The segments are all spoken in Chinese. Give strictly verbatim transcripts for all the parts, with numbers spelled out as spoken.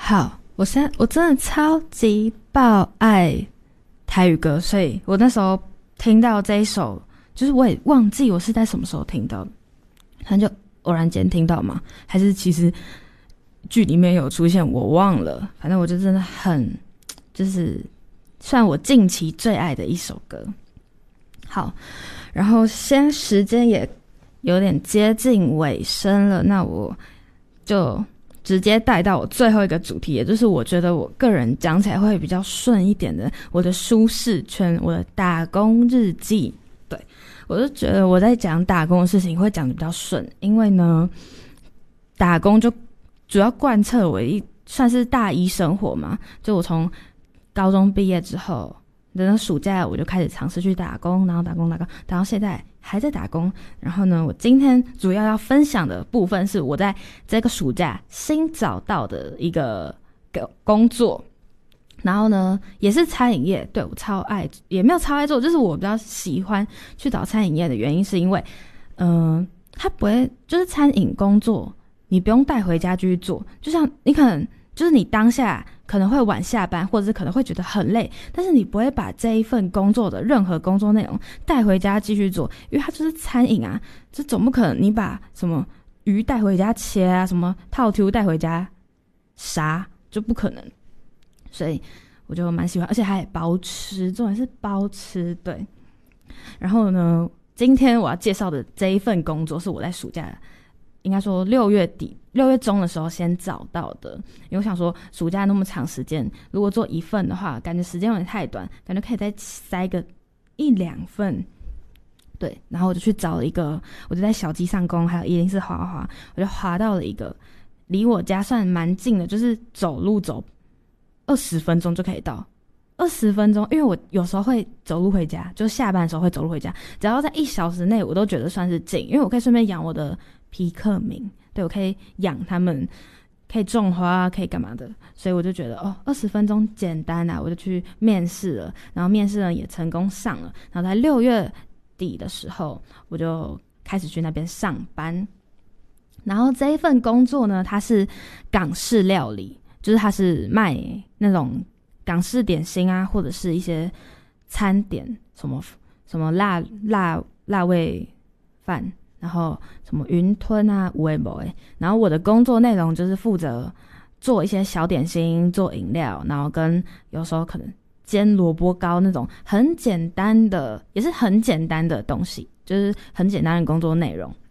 好，我现在我真的超级爆爱台语歌，所以我那时候听到这一首，就是我也忘记我是在什么时候听到的，可能就偶然间听到嘛，还是其实剧里面有出现，我忘了。反正我就真的很，就是算我近期最爱的一首歌。好，然后现在时间也有点接近尾声了，那我就直接带到我最后一个主题，也就是我觉得我个人讲起来会比较顺一点的，我的舒适圈，我的打工日记。对，我就觉得我在讲打工的事情会讲得比较顺，因为呢，打工就主要贯彻我一算是大一生活嘛，就我从高中毕业之后，等到暑假我就开始尝试去打工，然后打工打工，打到现在还在打工。然后呢，我今天主要要分享的部分是我在这个暑假新找到的一个工作，然后呢也是餐饮业。对，我超爱，也没有超爱做，就是我比较喜欢去找餐饮业的原因是因为嗯、呃，它不会就是餐饮工作你不用带回家继续做，就像你可能就是你当下可能会晚下班，或者是可能会觉得很累，但是你不会把这一份工作的任何工作内容带回家继续做，因为它就是餐饮啊，这总不可能你把什么鱼带回家切啊，什么套图带回家杀，就不可能。所以我就蛮喜欢，而且还包吃，重点是包吃。对，然后呢，今天我要介绍的这一份工作是我在暑假，应该说六月底六月中的时候先找到的，因为我想说暑假那么长时间，如果做一份的话感觉时间有点太短，感觉可以再塞个一两份。对，然后我就去找了一个，我就在小鸡上工还有一零四滑滑，我就滑到了一个离我家算蛮近的，就是走路走二十分钟就可以到，二十分钟，因为我有时候会走路回家，就是下班的时候会走路回家，只要在一小时内我都觉得算是近，因为我可以顺便养我的皮克明，对，我可以养他们，可以种花，可以干嘛的，所以我就觉得哦，二十分钟简单啊，我就去面试了，然后面试呢也成功上了，然后在六月底的时候，我就开始去那边上班。然后这一份工作呢，它是港式料理，就是它是卖那种港式点心啊，或者是一些餐点，什么什么辣辣辣味饭。然后什么云吞啊，有的没的。然后我的工作内容就是负责做一些小点心，做饮料，然后跟有时候可能煎萝卜糕那种很简单的，也是很简单的东西，就是很简单的工作内容。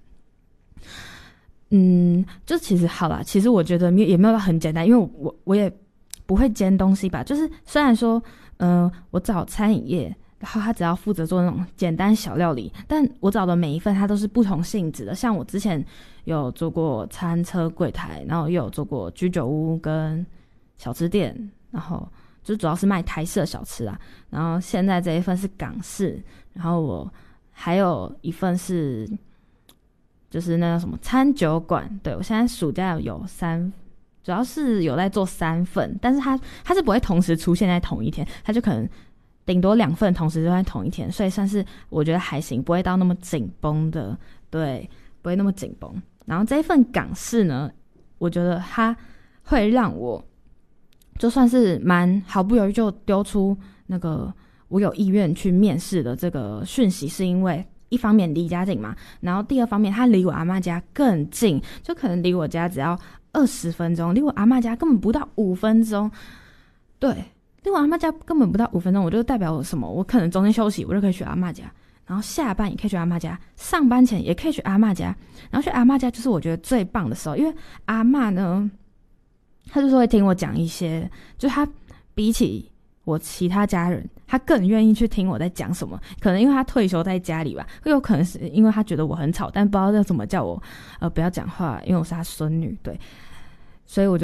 嗯，就其实好啦，其实我觉得也没有到很简单，因为我我我也不会煎东西吧。就是虽然说，嗯、呃，我找餐饮业。然后他只要负责做那种简单小料理，但我找的每一份它都是不同性质的。像我之前有做过餐车柜台，然后又有做过居酒屋跟小吃店，然后就主要是卖台式的小吃啊。然后现在这一份是港式，然后我还有一份是就是那个什么餐酒馆。对，我现在暑假有三，主要是有在做三份，但是它它是不会同时出现在同一天，它就可能顶多两份同时就在同一天，所以算是我觉得还行，不会到那么紧绷的，对，不会那么紧绷。然后这一份港式呢，我觉得它会让我就算是蛮毫不犹豫就丢出那个我有意愿去面试的这个讯息，是因为一方面离家近嘛，然后第二方面它离我阿嬷家更近，就可能离我家只要二十分钟，离我阿嬷家根本不到五分钟，对。离我阿嬷家根本不到五分钟，我就代表我什么？我可能中间休息，我就可以去阿嬷家，然后下班也可以去阿嬷家，上班前也可以去阿嬷家，然后去阿嬷家就是我觉得最棒的时候，因为阿嬷呢，她就是会听我讲一些，就她比起我其他家人，她更愿意去听我在讲什么。可能因为她退休在家里吧，又有可能是因为她觉得我很吵，但不知道要怎么叫我呃不要讲话，因为我是她孙女，对，所以我就。